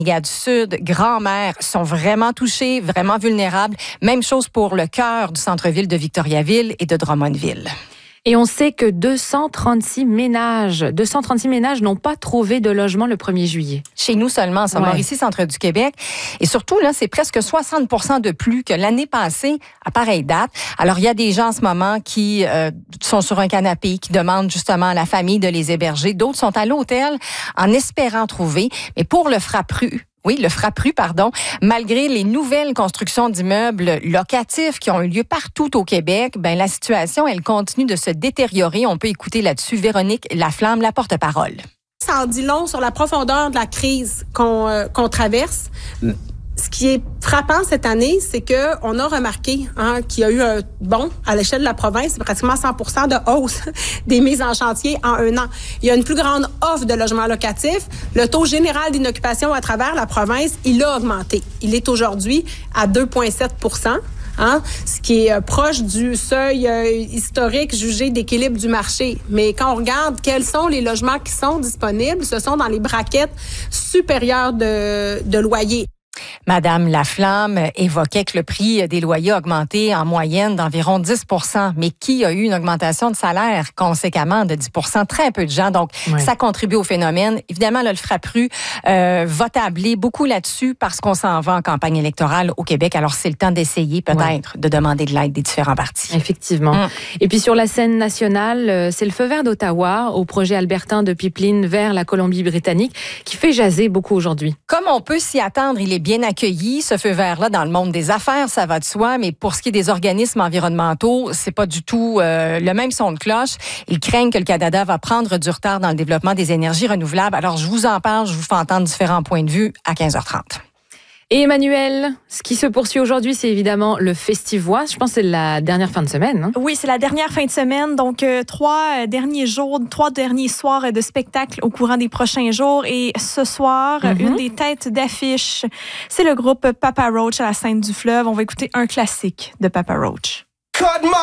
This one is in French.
Rivière du Sud, Grand-Mère sont vraiment touchés, vraiment vulnérables. Même chose pour le cœur du centre-ville de Victoriaville et de Drummondville. Et on sait que 236 ménages n'ont pas trouvé de logement le 1er juillet. Chez nous seulement, à Mauricie, centre du Québec. Et surtout, là, c'est presque 60% de plus que l'année passée à pareille date. Alors, il y a des gens en ce moment qui sont sur un canapé, qui demandent justement à la famille de les héberger. D'autres sont à l'hôtel en espérant trouver. Mais pour le Frappru, malgré les nouvelles constructions d'immeubles locatifs qui ont eu lieu partout au Québec, la situation, elle continue de se détériorer. On peut écouter là-dessus Véronique Laflamme, la porte-parole. Ça en dit long sur la profondeur de la crise qu'on traverse. Ce qui est frappant cette année, c'est que on a remarqué qu'il y a eu un bond à l'échelle de la province, pratiquement 100% de hausse des mises en chantier en un an. Il y a une plus grande offre de logements locatifs. Le taux général d'inoccupation à travers la province, il a augmenté. Il est aujourd'hui à 2,7%. Ce qui est proche du seuil historique jugé d'équilibre du marché. Mais quand on regarde quels sont les logements qui sont disponibles, ce sont dans les braquettes supérieures de loyer. Madame Laflamme évoquait que le prix des loyers a augmenté en moyenne d'environ 10%. Mais qui a eu une augmentation de salaire conséquemment de 10%? Très peu de gens. Donc, ça contribue au phénomène. Évidemment, là, le Frappru va tabler beaucoup là-dessus parce qu'on s'en va en campagne électorale au Québec. Alors, c'est le temps d'essayer peut-être de demander de l'aide des différents partis. Effectivement. Et puis, sur la scène nationale, c'est le feu vert d'Ottawa au projet albertain de pipeline vers la Colombie-Britannique qui fait jaser beaucoup aujourd'hui. Comme on peut s'y attendre, il est bien accueilli, ce feu vert-là, dans le monde des affaires, ça va de soi, mais pour ce qui est des organismes environnementaux, c'est pas du tout le même son de cloche. Ils craignent que le Canada va prendre du retard dans le développement des énergies renouvelables. Alors, je vous en parle, je vous fais entendre différents points de vue à 15h30. Et Emmanuel, ce qui se poursuit aujourd'hui, c'est évidemment le Festivoise. Je pense que c'est la dernière fin de semaine. Oui, c'est la dernière fin de semaine. Donc, 3 derniers soirs de spectacle au courant des prochains jours. Et ce soir, une des têtes d'affiche, c'est le groupe Papa Roach à la Sainte du Fleuve. On va écouter un classique de Papa Roach.